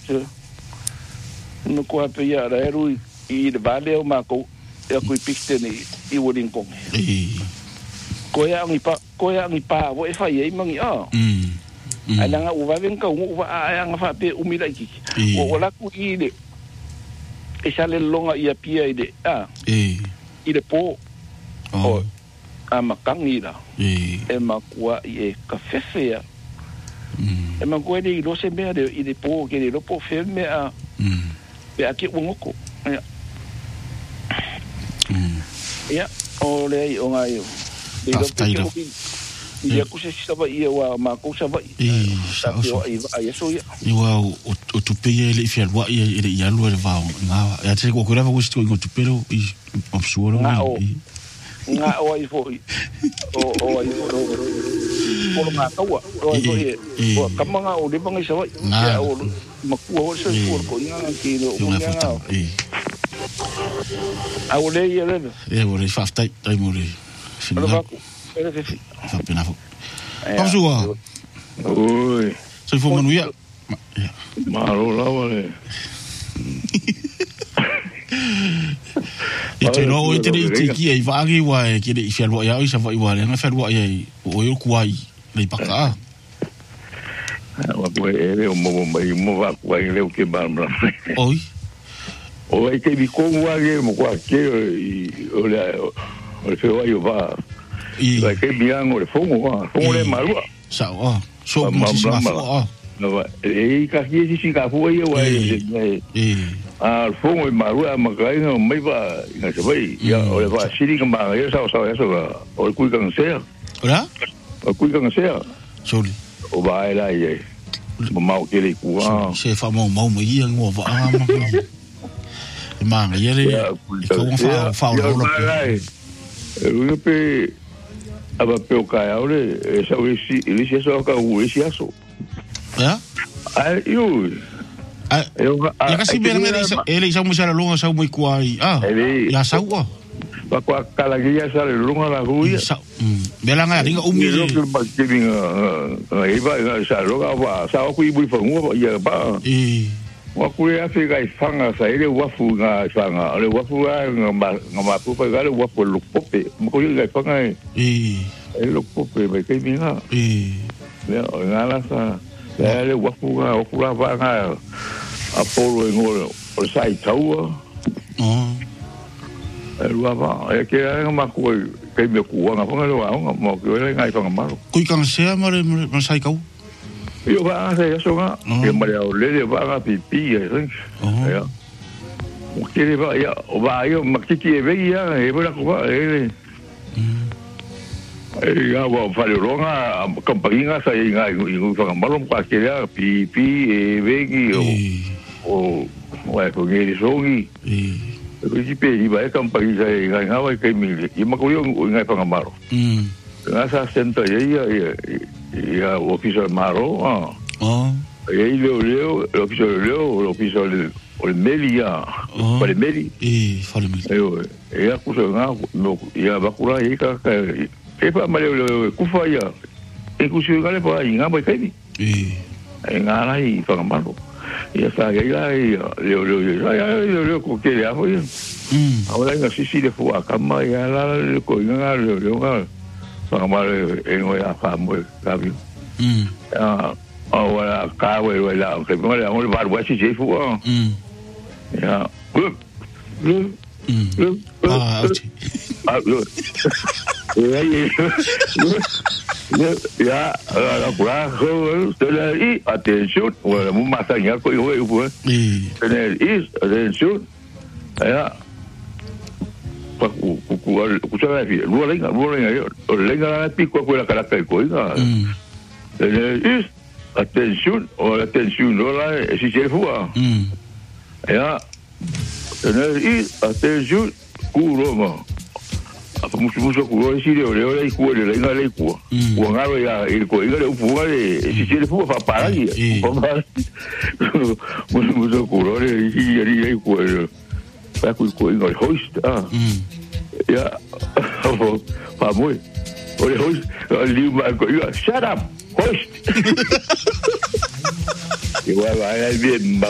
se no ko pe ya ra eru I de vale o ma ko e ko piste ni I woling kong ko ya ngi pa wo e fa ye mangi ala nga uva venka uva aya nga fa pe umila ki o la ku I de e sale longa ia pia ide ide po o amakangi la e makua I e kafefe ya e makua de lo se mea de ide po ke de lo po fe mea pe aki ungoko ya o le o nga yo de lo pe ia ku se stava ia wa ma ku sa va ia so ia wa o tu pe ele fiel wa ia ia lo le va nga ya te ko ko lava ku sto ko tu pero I absurdo nga o ai foi o ai o nga tawa o ai foi o kamanga o le banga sa ia o makua o se ko nga ki no nga a o le ia le o le fafta tai mo le Fapena fo. Pasua. Oi. Sai fo manuia. Maro lava le. E te no e te ki e vagi wa e ki e fialwa ia I sa vai wa le na fialwa ia o yo kuai le paka. Wa ko e o mo va ko e le o ke barbara. Oi. O e ke bi ko wa ge mo ko ke o le fe wa yo va. Vai que biango le fongo le marua sa so mo si ma no e ka ki si ka fu ia wa al fongo e marua ma ka no mai va na se vai ya o le va siri ka ma ya sa eso o ku kan se ora o ku kan se soli o va ela ye mo mau ke le ku se fa mo ia ngo va ma ia le ko fa lo e pe aba peo kai aure sa isi ilisi so ka isi aso ya ai eu ya kasi bela ele sa mo sa longa sa mo kuai ya sa wa pa kwa kala gia sa longa la ruia bela nga ringa umile que ba que vinga ai va sa longa va sa ku I bui fangu ya ba wa ku ya se ga fanga sa ele wa fu nga fanga le wa fu nga ma pu pa ga le wa fu lu pope mo ko ga fanga el lo pope me que vinga ya nga la sa le wa fu nga o ku la va nga a polo ngo o sai tau el wa va e ke nga ma ku ke me ku nga fanga lo nga mo ke le nga fanga ma ku kan se ma sai kau yo va a hacer eso que María Aurelia va a pipi ya o que va ya o va yo makiki e veia e va ko ya va fale ronga campainha sa inga I fa malo pa que ya pipi e vegi o vai ko ngi songi ko ji pe I va campainha sa inga va que mi I ma ko yo inga fa malo asa senta ya o oficial maro e leo o oficial o melia o le meli fa le meli e a kusa nga no ya bakura e ka e pa male ku fa ya e kusa nga le pa inga ba kai e nga la I fa maro e sa ya leo ko ke ya ho ahora nga si le fu a kama ya la ko nga leo nga fa maro e ngo ya fa mo ka vi ahora ka we la que me la mo va a si je fu ya ya la cura tener y atención bueno muy más allá con yo tener y atención ya escuchar la lenga la pico con la carácter coiga tener y atención o la atención no la si se fue ya tener y atención curo mucho curo si le y cuore le ngale cu ngalo ya el coiga le fuga de si se fue para parar mucho curo le y cuore para coiga el host ya pa muy el host el libro coiga shut up host igual va a ir bien